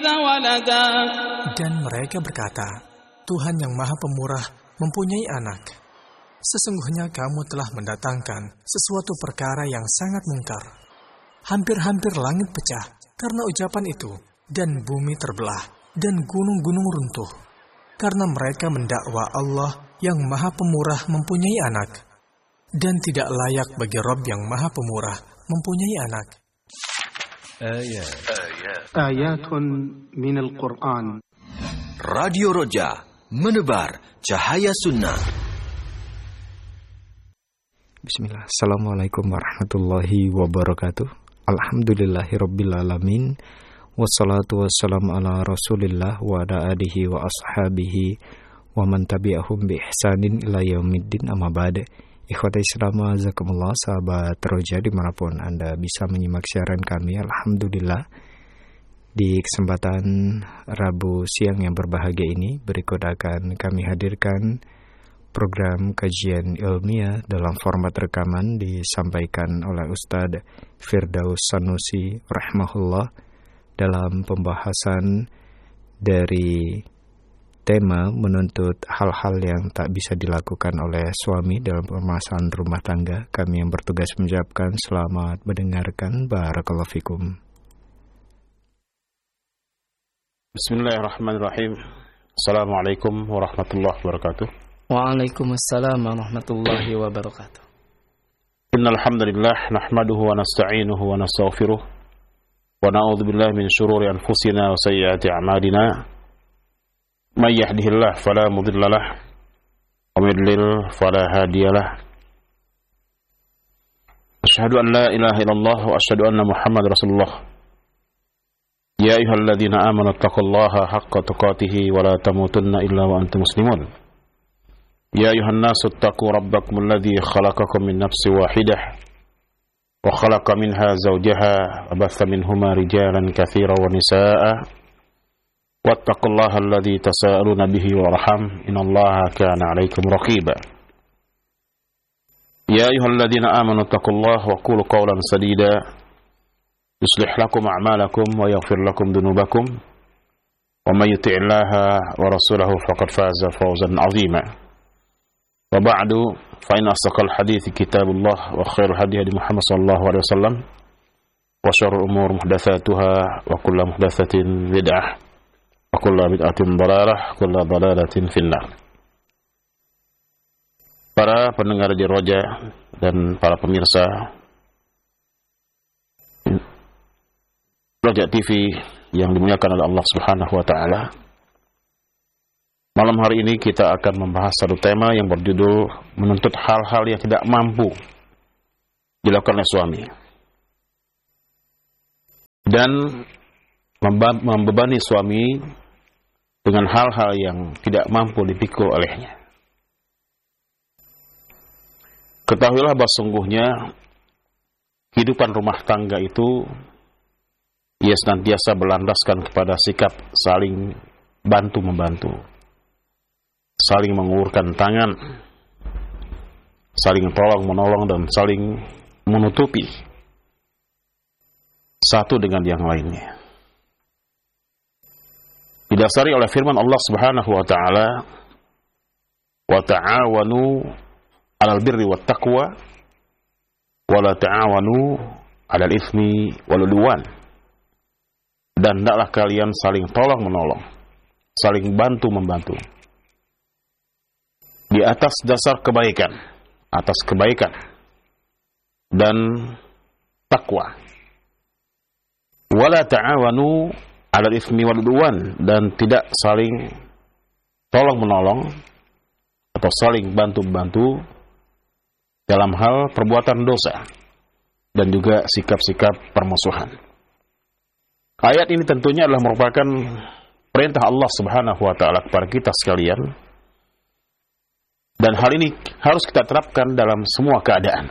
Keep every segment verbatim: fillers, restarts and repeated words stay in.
Dan mereka berkata, Tuhan yang Maha Pemurah mempunyai anak. Sesungguhnya kamu telah mendatangkan sesuatu perkara yang sangat mungkar. Hampir-hampir langit pecah karena ucapan itu, dan bumi terbelah, dan gunung-gunung runtuh. Karena mereka mendakwa Allah yang Maha Pemurah mempunyai anak. Dan tidak layak bagi Rabb yang Maha Pemurah mempunyai anak. Ayat. Ayatun minal Qur'an. Radio Roja, menebar cahaya sunnah. Bismillah. Assalamualaikum warahmatullahi wabarakatuh. Alhamdulillahirabbil alamin. Wassalatu wassalamu ala Rasulillah wa ala alihi wa ashabihi wa man tabi'ahum bi ihsanin ila yaumiddin, amma ba'd. Ikhwata Islam, azakumullah, sahabat Roja dimanapun Anda bisa menyimak siaran kami. Alhamdulillah, di kesempatan Rabu siang yang berbahagia ini, berikut akan kami hadirkan program kajian ilmiah dalam format rekaman disampaikan oleh Ustadz Firdaus Sanusi rahimahullah dalam pembahasan dari tema menuntut hal-hal yang tak bisa dilakukan oleh suami dalam permasalahan rumah tangga. Kami yang bertugas mengucapkan selamat mendengarkan. Barakallahu fikum. Bismillahirrahmanirrahim. Assalamualaikum warahmatullahi wabarakatuh. Waalaikumsalam warahmatullahi wabarakatuh. Innal hamdalillah nahmaduhu wa nasta'inuhu wa nastaghfiruh wa na'udzu billahi min shururi anfusina wa sayyiati a'malina. May yahdihillahu fala mudilla lahu wa may yudlil fala hadiya lahu. Asyhadu an la ilaha illallah wa asyhadu anna Muhammadar Rasulullah. Ya ayyuhalladzina amanu taqullaha haqqa tuqatih wa la tamutunna illa wa antum muslimun. Ya ayyuhan nasu taqu rabbakumul ladzi khalaqakum min nafsin wahidah wa khalaqa minha zawjaha wa batha minhuma rijalan katsiran wa nisaa'a. Wattaqullaha alladzi tasaaluna bihi wal arham innallaha kana 'alaikum raqiba. Ya ayyuhalladzina amanu taqullaha wa qulu qawlan sadida yuslih lakum a'malakum wa yaghfir lakum dhunubakum wa may yuti'illaha wa rasulahu faqad faza fawzan 'azima. Wa ba'du fa inna asdaqal hadithi kitabullah wa khairul hadi hadi Muhammad sallallahu alaihi wasallam wa syarrul umur muhdatsatuha wa kullu muhdatsatin bid'ah wa kullu bid'atin dhalalah, kullu dhalalatin finnar. Para pendengar di Roja dan para pemirsa Roja T V yang dimuliakan oleh Allah Subhanahu wa taala. Malam hari ini kita akan membahas satu tema yang berjudul menuntut hal-hal yang tidak mampu dilakukan oleh suami dan membebani suami dengan hal-hal yang tidak mampu dipikul olehnya. Ketahuilah bahwa sungguhnya kehidupan rumah tangga itu ia senantiasa berlandaskan kepada sikap saling bantu-membantu, saling mengulurkan tangan, saling tolong-menolong, dan saling menutupi satu dengan yang lainnya. Didasari oleh firman Allah Subhanahu wa taala, wa ta'awanu 'alal birri wat taqwa wa la ta'awanu 'alal itsmi wal 'udwan. Dan hendaklah kalian saling tolong-menolong, saling bantu-membantu di atas dasar kebaikan, atas kebaikan dan takwa. Wala ta'awanu 'alal itsmi wal 'udwan, dan tidak saling tolong-menolong atau saling bantu-bantu dalam hal perbuatan dosa dan juga sikap-sikap permusuhan. Ayat ini tentunya adalah merupakan perintah Allah Subhanahu wa taala kepada kita sekalian. Dan hal ini harus kita terapkan dalam semua keadaan.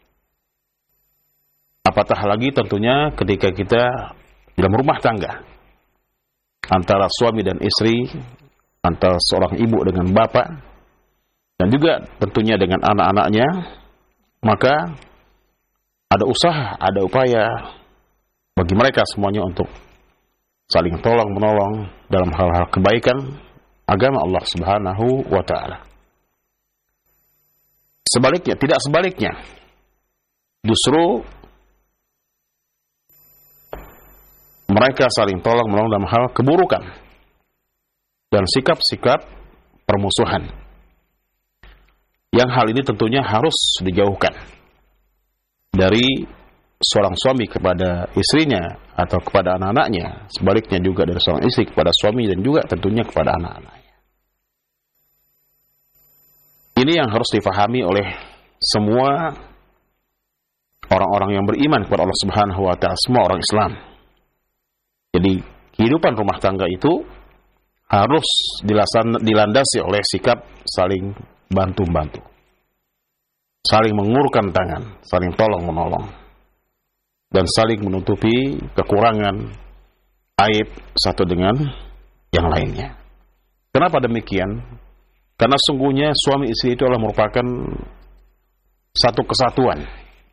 Apatah lagi tentunya ketika kita dalam rumah tangga, antara suami dan istri, antara seorang ibu dengan bapak, dan juga tentunya dengan anak-anaknya, maka ada usaha, ada upaya bagi mereka semuanya untuk saling tolong-menolong dalam hal-hal kebaikan agama Allah Subhanahu wa taala. Sebaliknya, tidak sebaliknya. Justru mereka saling tolong-menolong dalam hal keburukan dan sikap-sikap permusuhan. Yang hal ini tentunya harus dijauhkan dari seorang suami kepada istrinya atau kepada anak-anaknya, sebaliknya juga dari seorang istri kepada suami dan juga tentunya kepada anak-anaknya. Ini yang harus difahami oleh semua orang-orang yang beriman kepada Allah Subhanahu wa taala, semua orang Islam. Jadi kehidupan rumah tangga itu harus dilandasi oleh sikap saling bantu-bantu, saling mengulurkan tangan, saling tolong-menolong, dan saling menutupi kekurangan, aib satu dengan yang lainnya. Kenapa demikian? Karena sungguhnya suami istri itu adalah merupakan satu kesatuan,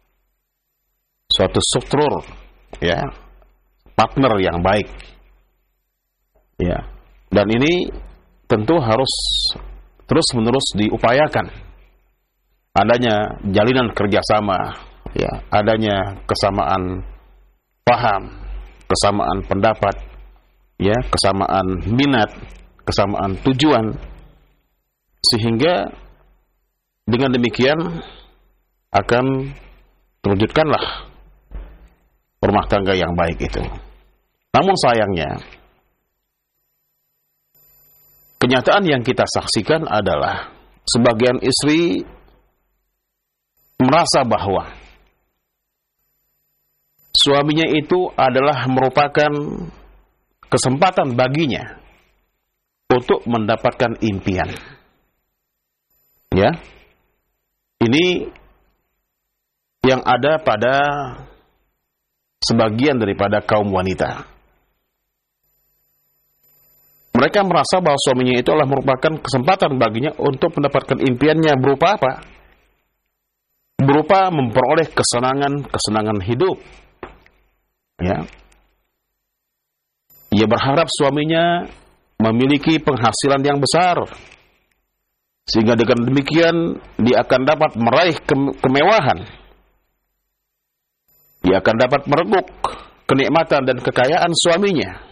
suatu struktur, ya, partner yang baik, ya. Dan ini tentu harus terus-menerus diupayakan. Adanya jalinan kerjasama, ya, adanya kesamaan paham, kesamaan pendapat, ya, kesamaan minat, kesamaan tujuan, sehingga dengan demikian akan terwujudkanlah rumah tangga yang baik itu. Namun sayangnya, kenyataan yang kita saksikan adalah sebagian istri merasa bahwa suaminya itu adalah merupakan kesempatan baginya untuk mendapatkan impian. Ya, ini yang ada pada sebagian daripada kaum wanita. Mereka merasa bahwa suaminya itu adalah merupakan kesempatan baginya untuk mendapatkan impiannya berupa apa? Berupa memperoleh kesenangan-kesenangan hidup. Ya. Ia berharap suaminya memiliki penghasilan yang besar, sehingga dengan demikian dia akan dapat meraih ke- kemewahan. Dia akan dapat mereguk kenikmatan dan kekayaan suaminya,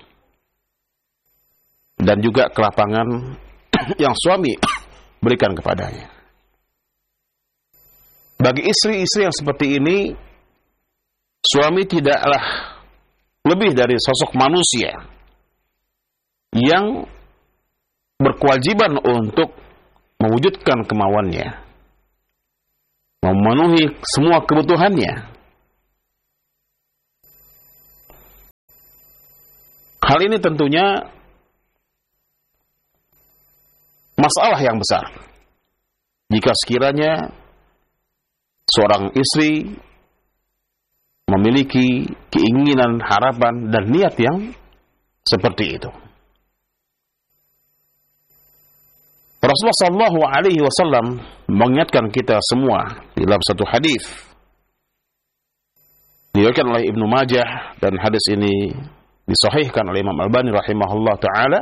dan juga kelapangan yang suami berikan kepadanya. Bagi istri-istri yang seperti ini, suami tidaklah lebih dari sosok manusia yang berkewajiban untuk mewujudkan kemauannya, memenuhi semua kebutuhannya. Hal ini tentunya masalah yang besar jika sekiranya seorang istri memiliki keinginan, harapan, dan niat yang seperti itu. Rasulullah Shallallahu Alaihi Wasallam mengingatkan kita semua di dalam satu hadis diriwayatkan oleh Ibnu Majah, dan hadis ini disahihkan oleh Imam Albani rahimahullah taala.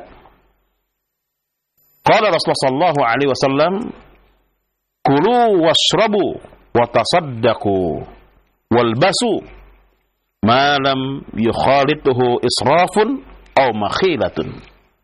Qala Rasulullah Shallallahu Alaihi Wasallam, kulu washrabu wa tasaddaqu walbasu ma lam yukhalituhu israfun aw makhilatun.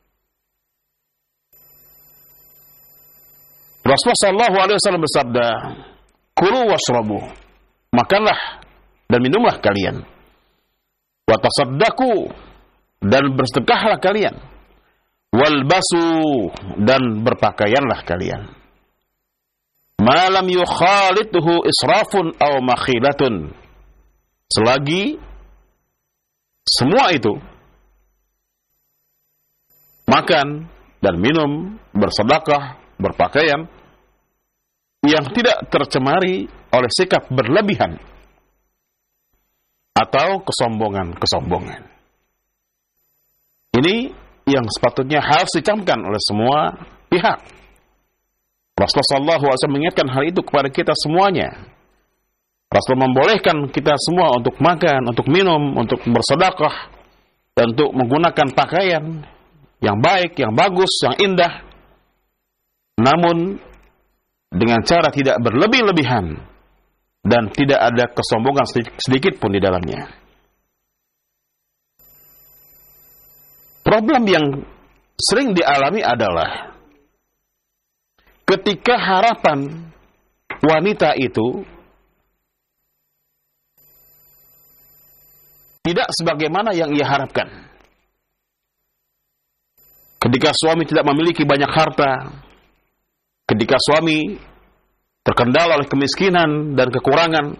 Rasulullah Shallallahu Alaihi Wasallam bersabda, kulu washrabu, makanlah dan minumlah kalian, wa tasaddaqu, dan bersedekahlah kalian, walbasu, dan berpakaianlah kalian, ma lam yukhalituhu israfun aw makhilatun, selagi semua itu, makan dan minum, bersedekah, berpakaian, yang tidak tercemari oleh sikap berlebihan atau kesombongan-kesombongan. Ini yang sepatutnya harus dicamkan oleh semua pihak. Rasulullah shallallahu alaihi wasallam mengingatkan hal itu kepada kita semuanya. Rasulullah membolehkan kita semua untuk makan, untuk minum, untuk bersedekah, dan untuk menggunakan pakaian yang baik, yang bagus, yang indah, namun dengan cara tidak berlebih-lebihan dan tidak ada kesombongan sedikit pun di dalamnya. Problem yang sering dialami adalah ketika harapan wanita itu tidak sebagaimana yang ia harapkan. Ketika suami tidak memiliki banyak harta, ketika suami terkendala oleh kemiskinan dan kekurangan,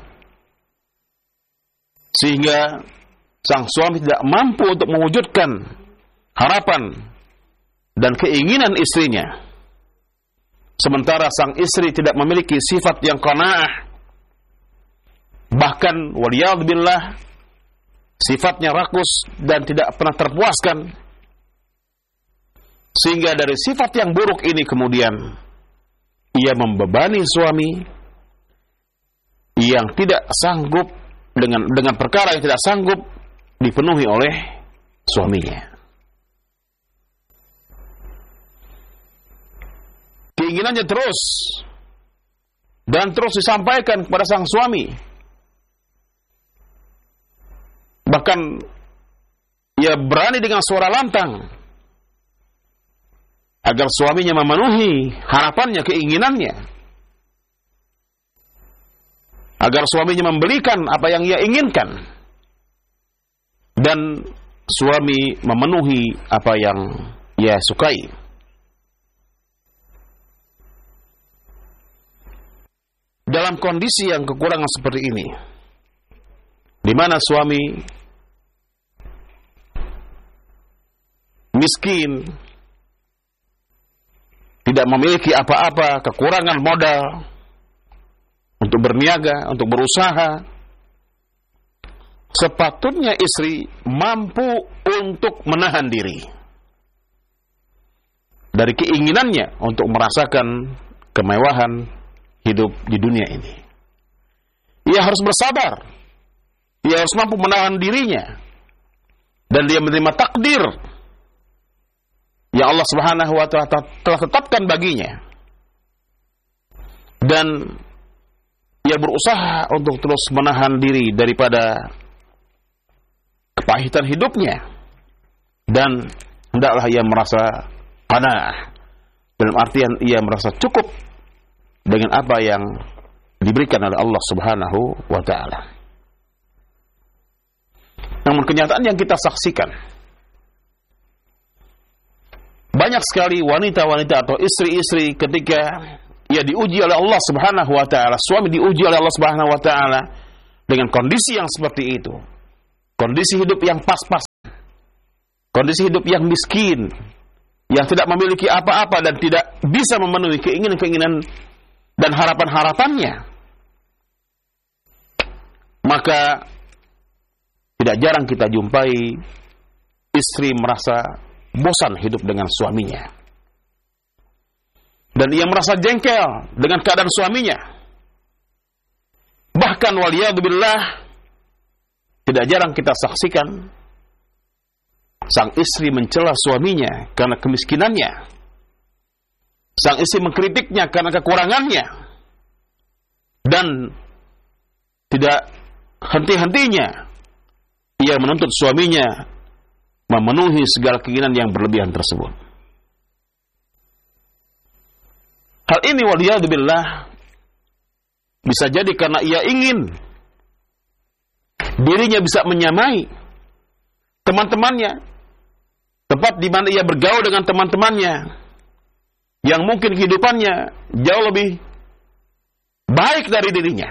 sehingga sang suami tidak mampu untuk mewujudkan harapan dan keinginan istrinya, sementara sang istri tidak memiliki sifat yang qanaah, bahkan waliyadzubillah sifatnya rakus dan tidak pernah terpuaskan, sehingga dari sifat yang buruk ini kemudian ia membebani suami yang tidak sanggup dengan dengan perkara yang tidak sanggup dipenuhi oleh suaminya. Keinginannya terus dan terus disampaikan kepada sang suami. Bahkan ia berani dengan suara lantang agar suaminya memenuhi harapannya, keinginannya, agar suaminya membelikan apa yang ia inginkan dan suami memenuhi apa yang ia sukai. Dalam kondisi yang kekurangan seperti ini, di mana suami miskin, tidak memiliki apa-apa, kekurangan modal untuk berniaga, untuk berusaha, sepatutnya istri mampu untuk menahan diri dari keinginannya untuk merasakan kemewahan hidup di dunia ini. Ia harus bersabar, ia harus mampu menahan dirinya, dan dia menerima takdir yang Allah Subhanahu wa Ta'ala telah tetapkan baginya, dan ia berusaha untuk terus menahan diri daripada kepahitan hidupnya, dan hendaklah ia merasa qanaah, dalam artian ia merasa cukup dengan apa yang diberikan oleh Allah Subhanahu wa Ta'ala. Namun kenyataan yang kita saksikan, banyak sekali wanita-wanita atau istri-istri ketika ia diuji oleh Allah Subhanahu wa Ta'ala, suami diuji oleh Allah Subhanahu wa Ta'ala dengan kondisi yang seperti itu, kondisi hidup yang pas-pas, kondisi hidup yang miskin, yang tidak memiliki apa-apa dan tidak bisa memenuhi keinginan-keinginan dan harapan-harapannya, maka tidak jarang kita jumpai istri merasa bosan hidup dengan suaminya, dan ia merasa jengkel dengan keadaan suaminya. Bahkan waliyadzubillah, tidak jarang kita saksikan sang istri mencela suaminya karena kemiskinannya, sang istri mengkritiknya karena kekurangannya, dan tidak henti-hentinya ia menuntut suaminya memenuhi segala keinginan yang berlebihan tersebut. Hal ini waliyadzubillah bisa jadi karena ia ingin dirinya bisa menyamai teman-temannya, tempat di mana ia bergaul dengan teman-temannya yang mungkin kehidupannya jauh lebih baik dari dirinya.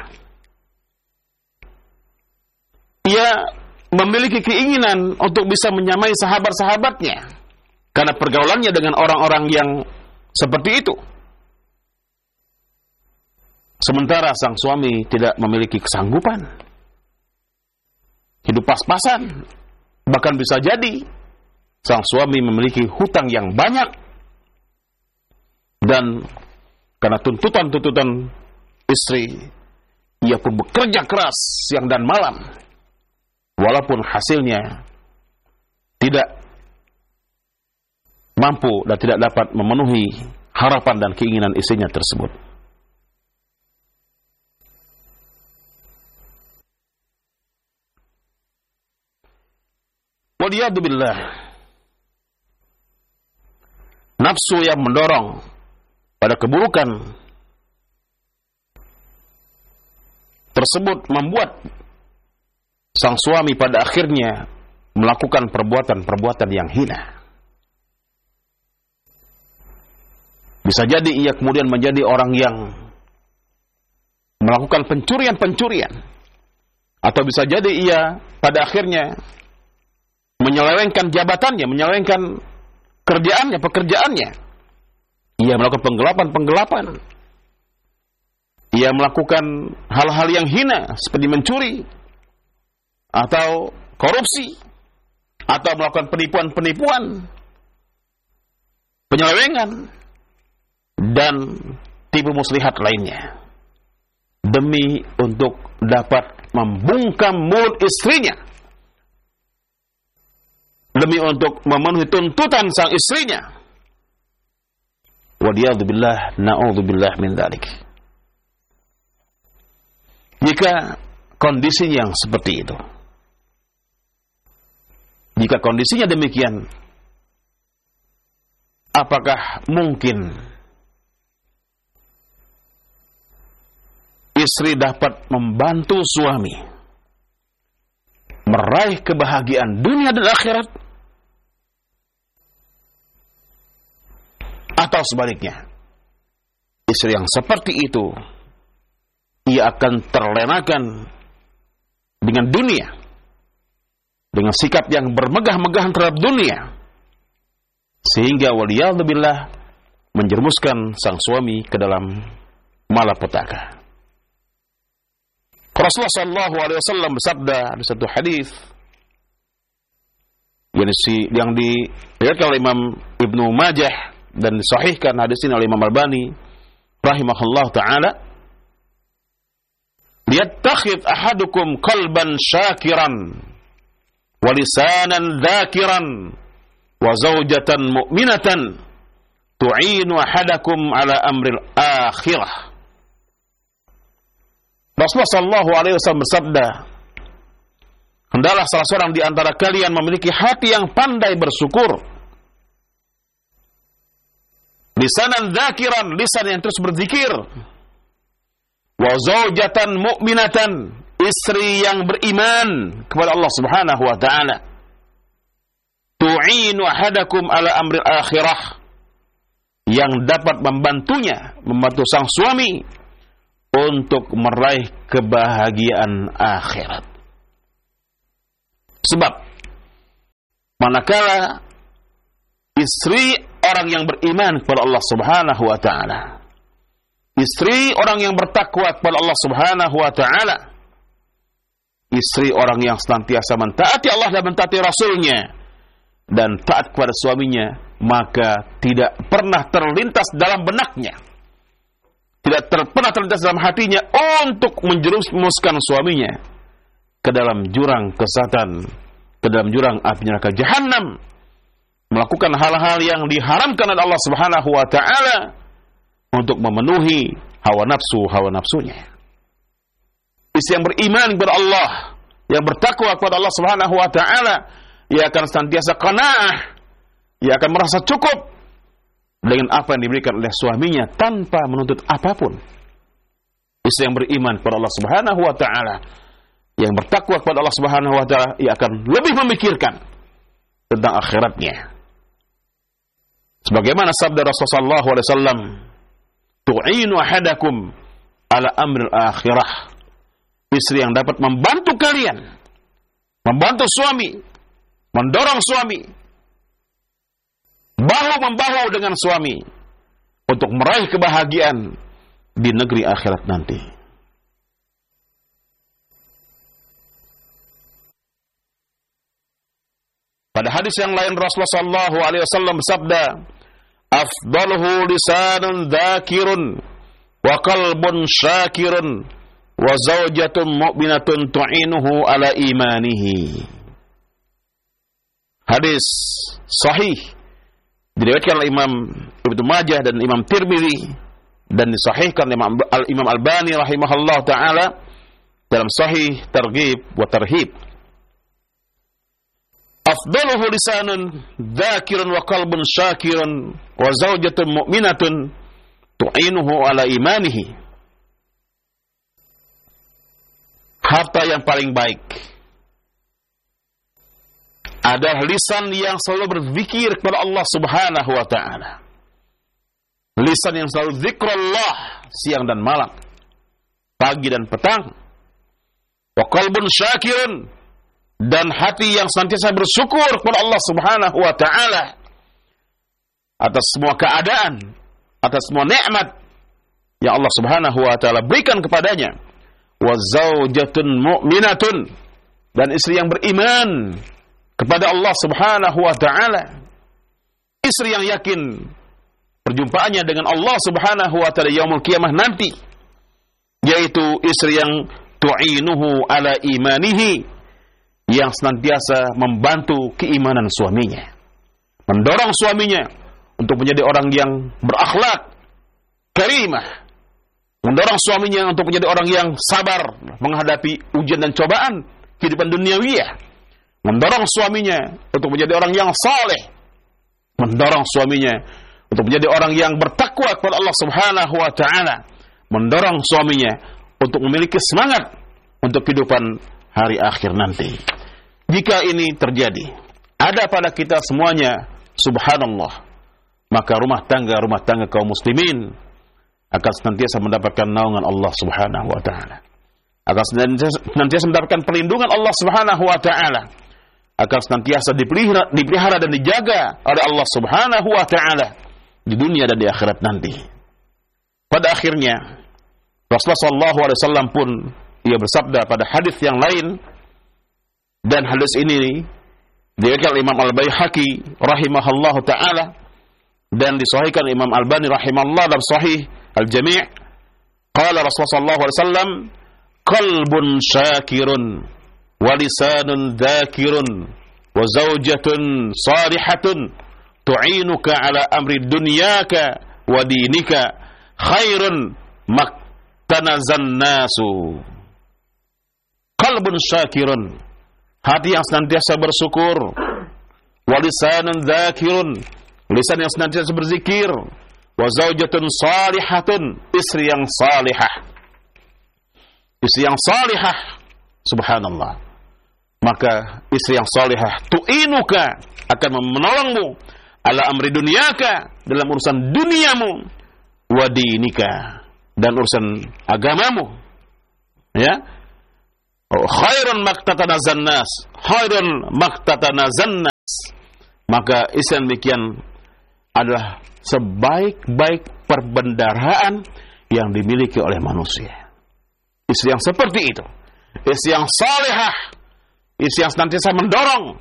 Ia memiliki keinginan untuk bisa menyamai sahabat-sahabatnya karena pergaulannya dengan orang-orang yang seperti itu. Sementara sang suami tidak memiliki kesanggupan, hidup pas-pasan. Bahkan bisa jadi sang suami memiliki hutang yang banyak, dan karena tuntutan-tuntutan istri, ia pun bekerja keras siang dan malam, walaupun hasilnya tidak mampu dan tidak dapat memenuhi harapan dan keinginan istrinya tersebut. Waliyadzubillah, nafsu yang mendorong pada keburukan tersebut membuat sang suami pada akhirnya melakukan perbuatan-perbuatan yang hina. Bisa jadi ia kemudian menjadi orang yang melakukan pencurian-pencurian, atau bisa jadi ia pada akhirnya menyelewengkan jabatannya, menyelewengkan kerjaannya, pekerjaannya. Ia melakukan penggelapan-penggelapan. Ia melakukan hal-hal yang hina seperti mencuri atau korupsi atau melakukan penipuan-penipuan, penyelewengan dan tipu muslihat lainnya demi untuk dapat membungkam mulut istrinya, demi untuk memenuhi tuntutan sang istrinya. Waliyadzubillah, na'udzubillah min dzalik. Jika kondisi yang seperti itu, jika kondisinya demikian, apakah mungkin istri dapat membantu suami meraih kebahagiaan dunia dan akhirat? Atau sebaliknya, istri yang seperti itu ia akan terlenakan dengan dunia, dengan sikap yang bermegah-megahan terhadap dunia, sehingga waliyadzubillah menjerumuskan sang suami ke dalam malapetaka. Rasulullah sallallahu alaihi wasallam bersabda di satu hadis yang diriwayatkan oleh Imam Ibnu Majah dan disahihkan hadis ini oleh Imam Albani rahimahullah taala, liyattakhidh ahadukum qalban syakiran wa lisanan dzakiran wa zawjatan mu'minatan tu'inu ahadakum ala amril akhirah. Rasulullah sallallahu alaihi wasallam bersabda, hendaklah salah seorang di antara kalian memiliki hati yang pandai bersyukur, lisanan dzakiran, lisan yang terus berzikir, wa zaujatan mu'minatan, istri yang beriman kepada Allah Subhanahu wa taala, tu'inu ahadakum ala amril akhirah, yang dapat membantunya, membantu sang suami untuk meraih kebahagiaan akhirat. Sebab manakala istri orang yang beriman kepada Allah Subhanahu wa taala, istri orang yang bertakwa kepada Allah Subhanahu wa taala, istri orang yang senantiasa mentaati Allah dan mentaati Rasulnya dan taat kepada suaminya, maka tidak pernah terlintas dalam benaknya, tidak ter, pernah terlintas dalam hatinya untuk menjerumuskan suaminya ke dalam jurang kesesatan, ke dalam jurang api neraka jahanam, melakukan hal-hal yang diharamkan oleh Allah Subhanahu wa taala untuk memenuhi hawa nafsu hawa nafsunya. Istri yang beriman kepada Allah, yang bertakwa kepada Allah Subhanahu wa taala, ia akan senantiasa qanaah, ia akan merasa cukup dengan apa yang diberikan oleh suaminya tanpa menuntut apapun. Istri yang beriman kepada Allah Subhanahu wa taala, yang bertakwa kepada Allah Subhanahu wa taala, ia akan lebih memikirkan tentang akhiratnya. Sebagaimana sabda Rasulullah sallallahu alaihi wasallam, tu'inu ahadakum ala amril akhirah, istri yang dapat membantu kalian, membantu suami, mendorong suami, bahu-membahu dengan suami untuk meraih kebahagiaan di negeri akhirat nanti. Pada hadis yang lain Rasulullah sallallahu alaihi wasallam bersabda, afdaluhu lisanun dzakirun wa qalbun syakirun wa zaujatun mu'minatun tu'inuhu ala imanihi. hadis sahih diriwayatkan oleh Imam Ibnu Majah dan Imam Tirmidzi dan disahihkan oleh Imam Al-Imam Albani rahimahullah taala dalam Sahih Targhib wa Tarhib. Afdaluhu lisanun dzakirun wa qalbun syakirun wa zaujatun mu'minatun tu'inuhu ala imanihi. Harta yang paling baik adalah lisan yang selalu berzikir kepada Allah Subhanahu wa taala. Lisan yang selalu zikrullah siang dan malam, pagi dan petang. Wa qalbun syakirun, dan hati yang senantiasa bersyukur kepada Allah Subhanahu wa taala atas semua keadaan, atas semua nikmat yang Allah Subhanahu wa taala berikan kepadanya. Wa zaujatun mu'minatun, dan istri yang beriman kepada Allah Subhanahu wa taala. Istri yang yakin perjumpaannya dengan Allah Subhanahu wa taala yaumul qiyamah nanti, yaitu istri yang tu'inuhu ala imanihi, yang senantiasa membantu keimanan suaminya, mendorong suaminya untuk menjadi orang yang berakhlak karimah, mendorong suaminya untuk menjadi orang yang sabar menghadapi ujian dan cobaan kehidupan duniawiyah, mendorong suaminya untuk menjadi orang yang saleh, mendorong suaminya untuk menjadi orang yang bertakwa kepada Allah Subhanahu wa taala, mendorong suaminya untuk memiliki semangat untuk kehidupan hari akhir nanti. Jika ini terjadi, ada pada kita semuanya, subhanallah, maka rumah tangga rumah tangga kaum muslimin akan senantiasa mendapatkan naungan Allah Subhanahu wa taala, akan senantiasa mendapatkan perlindungan Allah Subhanahu wa taala, akan senantiasa dipelihara, dipelihara dan dijaga oleh Allah Subhanahu wa taala di dunia dan di akhirat nanti. Pada akhirnya Rasulullah sallallahu alaihi wasallam pun ia bersabda pada hadis yang lain, dan hadis ini diriwayatkan oleh Imam Al-Baihaqi rahimahullahu taala dan disahihkan Imam Albani rahimahullah dalam Sahih Al-Jami'. Qala Rasulullah sallallahu alaihi wasallam, qalbun syakirun wa lisanun dzakirun wa zaujatun salihatun tu'inuka ala amri dunyaka wa dinika khairun maktanazan nasu. Qalbun syakirun, hati yang senantiasa bersyukur, wa lisanun dzakirun, lisan yang senantiasa berzikir, wa zaujatun salihatun, istri yang salihah. Istri yang salihah, subhanallah. Maka istri yang salihah tu'inuka, akan menolongmu ala amri dunyaka, dalam urusan duniamu, wa dinika, dan urusan agamamu. Ya, oh, khairun maktatanazan nas, khairun maktatanazan nas. Maka istri yang demikian adalah sebaik-baik perbendaharaan yang dimiliki oleh manusia. Istri yang seperti itu, istri yang salihah, istri yang senantiasa mendorong,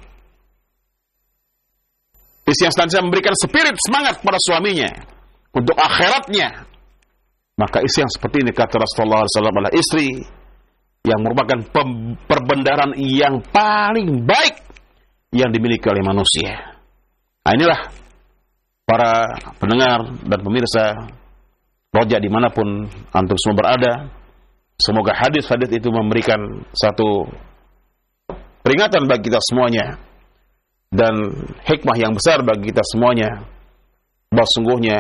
istri yang senantiasa memberikan spirit semangat kepada suaminya untuk akhiratnya. Maka istri yang seperti ini, kata Rasulullah sallallahu alaihi wasallam, adalah istri yang merupakan perbendaharaan yang paling baik yang dimiliki oleh manusia. Nah, inilah para pendengar dan pemirsa Roja dimanapun antum semua berada, semoga hadis-hadis itu memberikan satu peringatan bagi kita semuanya dan hikmah yang besar bagi kita semuanya, bahwa sungguhnya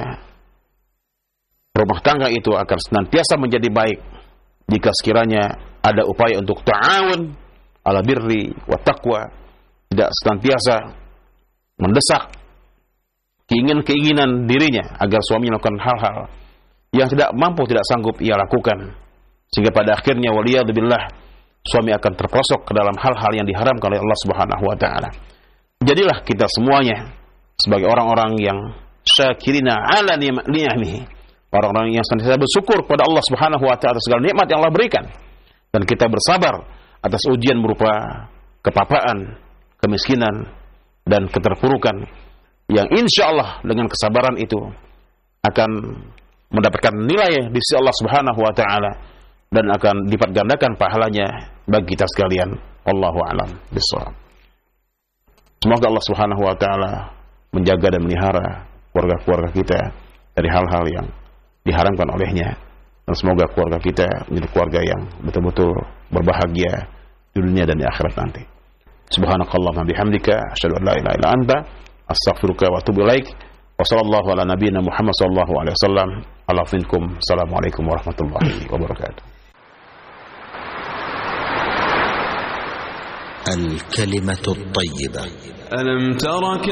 rumah tangga itu akan senantiasa menjadi baik jika sekiranya ada upaya untuk ta'awun ala birri wa taqwa, tidak senantiasa mendesak keinginan-keinginan dirinya agar suaminya melakukan hal-hal yang tidak mampu, tidak sanggup ia lakukan, sehingga pada akhirnya waliyadzubillah suami akan terperosok ke dalam hal-hal yang diharamkan oleh Allah Subhanahu wa taala. Jadilah kita semuanya sebagai orang-orang yang syakirina ala ni'amihi, orang-orang yang senantiasa bersyukur kepada Allah Subhanahu wa taala segala nikmat yang Allah berikan, dan kita bersabar atas ujian berupa kepapaan, kemiskinan, dan keterpurukan yang insya Allah dengan kesabaran itu akan mendapatkan nilai di sisi Allah Subhanahu wa taala dan akan dilipat gandakan pahalanya bagi kita sekalian. Wallahu a'lam bishawab. Semoga Allah Subhanahu wa taala menjaga dan melihara keluarga-keluarga kita dari hal-hal yang diharamkan olehnya, dan semoga keluarga kita menjadi keluarga yang betul-betul berbahagia di dunia dan di akhirat nanti. Subhanakallahumma bihamdika asyhadu an la ilaha illa anta astaghfiruka wa atubu ilaik. Wa sallallahu ala nabiyyina Muhammad sallallahu alaihi wasallam. Ala finkum. Assalamualaikum warahmatullahi wabarakatuh. الكلمة الطيبة. ألم ترك